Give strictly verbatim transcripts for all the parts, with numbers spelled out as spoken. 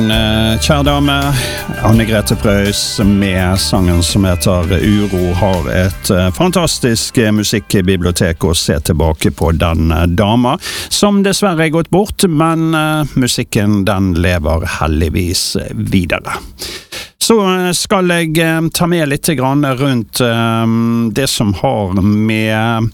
Kjære dame, Anne-Grete Preus med sangen som heter Uro har et fantastisk musikkbibliotek å se tilbake på den dama, som dessverre er gått bort, men musikken den lever heldigvis videre. Så skal jeg ta med litt grann rundt det som har med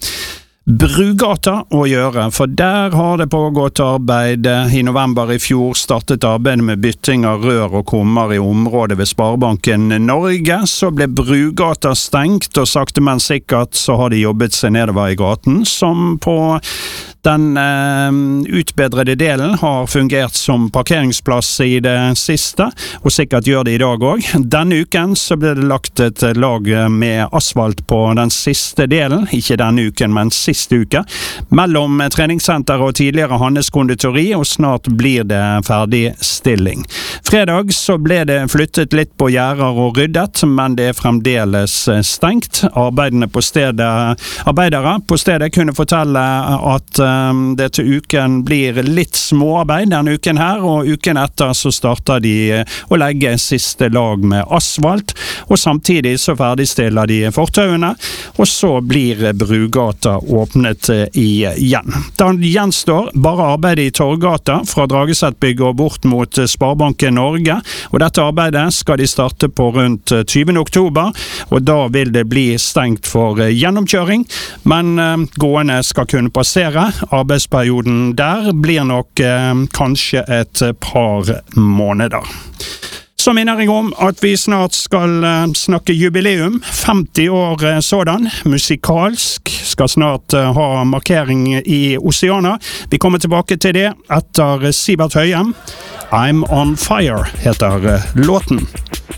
Brugata å gjøre, for der har det pågått arbeid. I november i fjor startet arbeidet med bytting av rør og kummer i området ved Sparebanken Norge. Så ble Brugata stengt, og sakte men sikkert så har de jobbet seg nedover i gaten, som på den eh, utbedrede delen har fungert som parkeringsplass i det siste, og sikkert gjør det i dag også. Denne uken så ble det lagt et lag med asfalt på den siste delen, ikke denne uken, men siste uke, mellom treningssenter og tidligere Hannes konditori, og snart blir det ferdigstilling. Fredag så ble det flyttet litt på gjerder og ryddet, men det er fremdeles stengt. Arbeidene på stedet, arbeidere på stedet kunne fortelle at det til uken blir litt småarbeid denne uken her, og uken etter så starter de å legge siste lag med asfalt, og samtidig så ferdigstiller de fortauene, og så blir Brugata åpnet igjen. Da gjenstår bare arbeidet i Torgata fra Dragesetbygget og bort mot Sparebanken Norge, og dette arbeidet skal de starte på rundt tyvende oktober, og da vil det bli stengt for gjennomkjøring, men gående skal kunne passere. Arbeidsperioden der blir nok eh, kanskje et par måneder. Så minner jeg om at vi snart skal eh, snakke jubileum, femti år eh, sådan, musikalsk, skal snart eh, ha markering i Oceana. Vi kommer tilbake til det etter Sivert Høyem. I'm on fire heter eh, låten.